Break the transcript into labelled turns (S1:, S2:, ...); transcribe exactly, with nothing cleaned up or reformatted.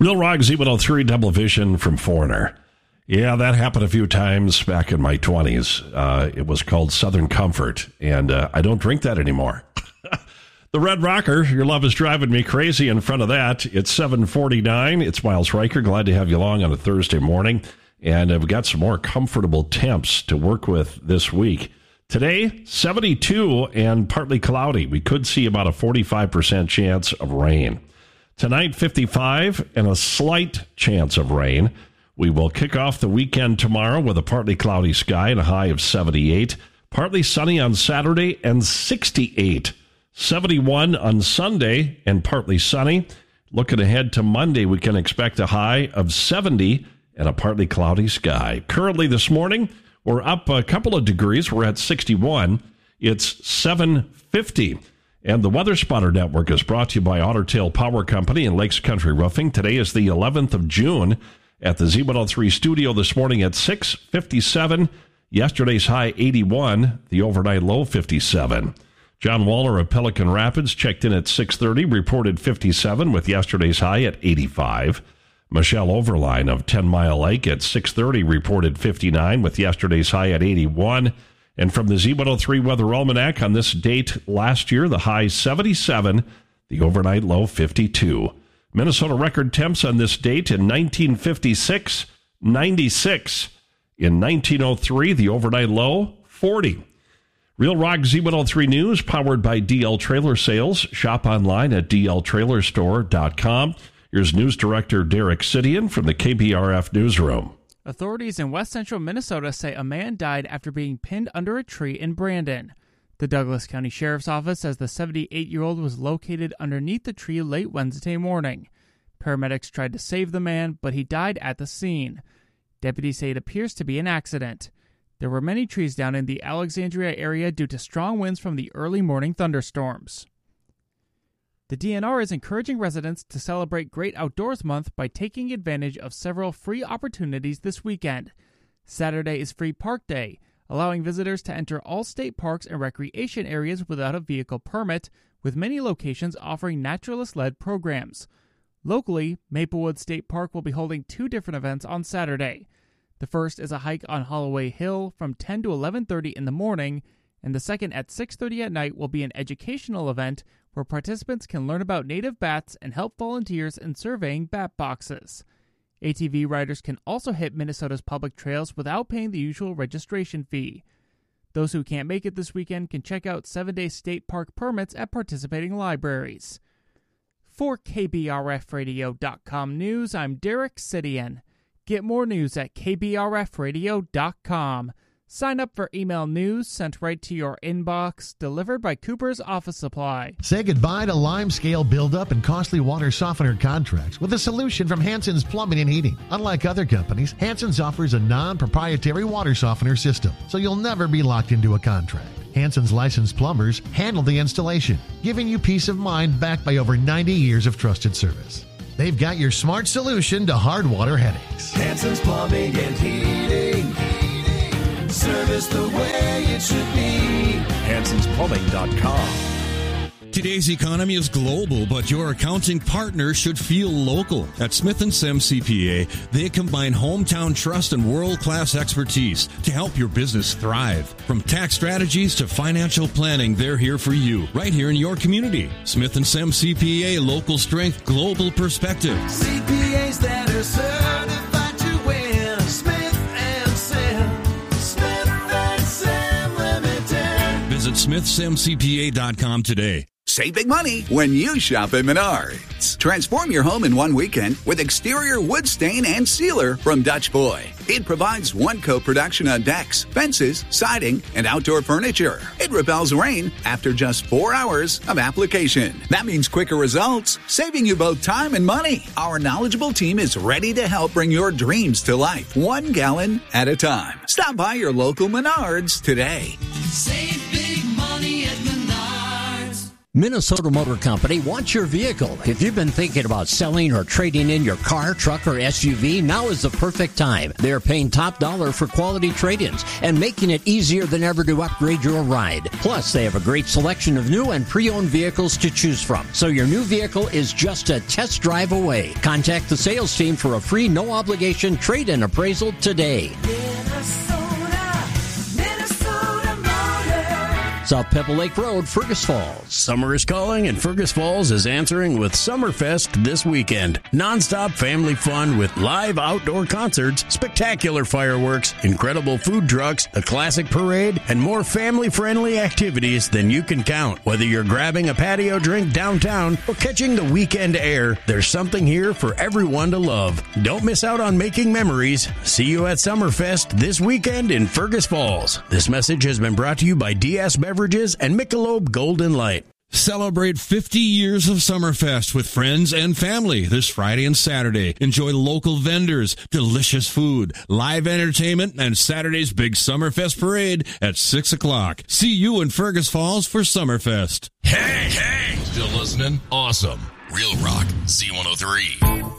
S1: Real Rock Z one oh three Double Vision from Foreigner. Yeah, that happened a few times back in my twenties. Uh, it was called Southern Comfort, and uh, I don't drink that anymore. The Red Rocker, your love is driving me crazy. In front of that, it's seven forty-nine. It's Miles Riker. Glad to have you along on a Thursday morning. And uh, we've got some more comfortable temps to work with this week. Today, seventy-two and partly cloudy. We could see about a forty-five percent chance of rain. Tonight, fifty-five and a slight chance of rain. We will kick off the weekend tomorrow with a partly cloudy sky and a high of seventy-eight. Partly sunny on Saturday and sixty-eight. seventy-one on Sunday and partly sunny. Looking ahead to Monday, we can expect a high of seventy and a partly cloudy sky. Currently this morning, we're up a couple of degrees. We're at sixty-one. It's seven fifty. And the Weather Spotter Network is brought to you by Otter Tail Power Company and Lakes Country Roofing. Today is the eleventh of June at the Z one oh three studio this morning at six fifty-seven. Yesterday's high eighty-one, the overnight low fifty-seven. John Waller of Pelican Rapids checked in at six thirty, reported fifty-seven with yesterday's high at eighty-five. Michelle Overline of Ten Mile Lake at six thirty reported fifty-nine with yesterday's high at eighty-one. And from the Z one oh three Weather Almanac on this date last year, the high seventy-seven, the overnight low fifty-two. Minnesota record temps on this date in nineteen fifty-six, ninety-six. In nineteen oh three, the overnight low, forty. Real Rock Z one oh three News, powered by D L Trailer Sales. Shop online at d l trailer store dot com. Here's News Director Derek Sidian from the K B R F Newsroom.
S2: Authorities in west central Minnesota say a man died after being pinned under a tree in Brandon. The Douglas County Sheriff's Office says the seventy-eight-year-old was located underneath the tree late Wednesday morning. Paramedics tried to save the man, but he died at the scene. Deputies say it appears to be an accident. There were many trees down in the Alexandria area due to strong winds from the early morning thunderstorms. The D N R is encouraging residents to celebrate Great Outdoors Month by taking advantage of several free opportunities this weekend. Saturday is Free Park Day, allowing visitors to enter all state parks and recreation areas without a vehicle permit, with many locations offering naturalist-led programs. Locally, Maplewood State Park will be holding two different events on Saturday. The first is a hike on Holloway Hill from ten to eleven thirty in the morning, and the second at six thirty at night will be an educational event where participants can learn about native bats and help volunteers in surveying bat boxes. A T V riders can also hit Minnesota's public trails without paying the usual registration fee. Those who can't make it this weekend can check out seven-day state park permits at participating libraries. For K B R F radio dot com News, I'm Derek Sidian. Get more news at K B R F radio dot com. Sign up for email news sent right to your inbox, delivered by Cooper's Office Supply.
S3: Say goodbye to limescale buildup and costly water softener contracts with a solution from Hanson's Plumbing and Heating. Unlike other companies, Hanson's offers a non-proprietary water softener system, so you'll never be locked into a contract. Hanson's licensed plumbers handle the installation, giving you peace of mind backed by over ninety years of trusted service. They've got your smart solution to hard water headaches.
S4: Hanson's Plumbing and Heating. Service the way it should be. Hansons Plumbing dot com.
S5: Today's economy is global, but your accounting partner should feel local. At Smith and Sam C P A, they combine hometown trust and world-class expertise to help your business thrive. From tax strategies to financial planning, they're here for you, right here in your community. Smith and Sam C P A, local strength, global perspective.
S4: C P As that are certified to win. Smith and Sam. Smith and Sam Limited.
S5: Visit smith sam c p a dot com today.
S6: Save big money when you shop at Menards. Transform your home in one weekend with exterior wood stain and sealer from Dutch Boy. It provides one-coat protection on decks, fences, siding, and outdoor furniture. It repels rain after just four hours of application. That means quicker results, saving you both time and money. Our knowledgeable team is ready to help bring your dreams to life, one gallon at a time. Stop by your local Menards today.
S4: Save big money at Menards.
S7: Minnesota Motor Company wants your vehicle. If you've been thinking about selling or trading in your car, truck, or S U V, now is the perfect time. They're paying top dollar for quality trade-ins and making it easier than ever to upgrade your ride. Plus, they have a great selection of new and pre-owned vehicles to choose from. So your new vehicle is just a test drive away. Contact the sales team for a free, no-obligation trade-in appraisal today.
S4: Minnesota, Minnesota Motor.
S7: South Pebble Lake Road, Fergus Falls.
S8: Summer is calling, and Fergus Falls is answering with Summerfest this weekend. Non-stop family fun with live outdoor concerts, spectacular fireworks, incredible food trucks, a classic parade, and more family-friendly activities than you can count. Whether you're grabbing a patio drink downtown or catching the weekend air, there's something here for everyone to love. Don't miss out on making memories. See you at Summerfest this weekend in Fergus Falls. This message has been brought to you by D S Beverages and Michelob Golden Light.
S5: Celebrate fifty years of Summerfest with friends and family this Friday and Saturday. Enjoy local vendors, delicious food, live entertainment, and Saturday's big Summerfest parade at six o'clock. See you in Fergus Falls for Summerfest.
S9: Hey, hey! Still listening? Awesome. Real Rock, C one oh three.